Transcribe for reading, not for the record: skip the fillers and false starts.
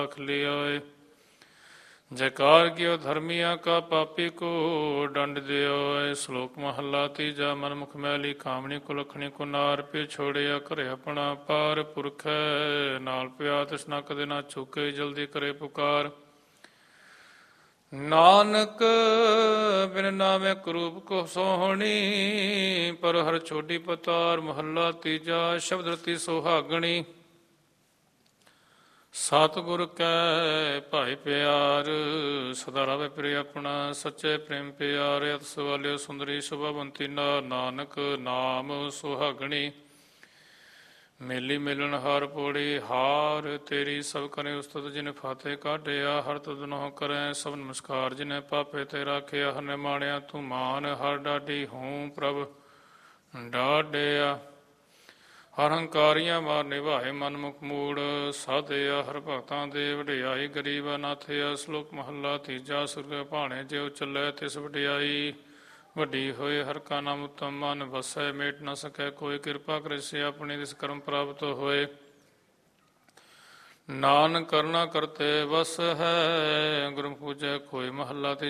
रख लिया। जयकार कियो धर्मिया का पापी को दंड दियो। श्लोक महला तीजा। मन मुख मैली कामनी कुलखणी को नार पे छोड़िया करे अपना पार पुरख नाल पिया तिसना कदे ना चुके जल्दी करे पुकार। नानक बिन नामे करूप को सोहनी पर हर छोटी पतार। महला तीजा। शब्द रति सुहागणी सतगुर कै भाई प्यार सदा रवे प्रिय अपना सच्चे प्रेम प्यार। अत सवालियो सुंदरी शोभावंती नानक नाम सुहागणी मेली मिलन हार पोड़ी। हार तेरी सब करें उस्तत जिन फाते काटिया। हर तदनो करें सब नमस्कार जिन्हें पापे ते राखिया। हर ने माणिया तू मान हर डाडी हूँ प्रभ डाडिया। हर हंकारियां मार निभाए मन मुख मूड़ साधिया। हर भगतां दे वडियाई गरीब अनाथिया। श्लोक महला तीजा। सुरग भाणे ज्यो चलै तिस वडियाई वड्डी होए। हर का नाम उत्तम मन बसै मेट न सकै कोई। कृपा करे से अपनी तिस कर्म प्राप्त होए। नान करना करते बस है गुरु पूजै कोई। महला